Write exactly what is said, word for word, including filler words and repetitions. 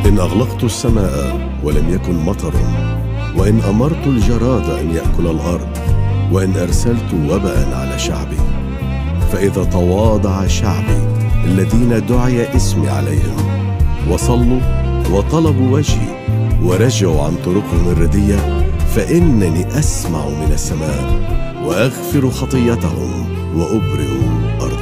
إن أغلقت السماء ولم يكن مطر، وإن أمرت الجراد أن يأكل الأرض، وإن أرسلت وباء على شعبي، فإذا تواضع شعبي الذين دعي اسمي عليهم وصلوا وطلبوا وجهي ورجعوا عن طرقهم الردية، فإنني أسمع من السماء وأغفر خطيتهم وأبرئ أرض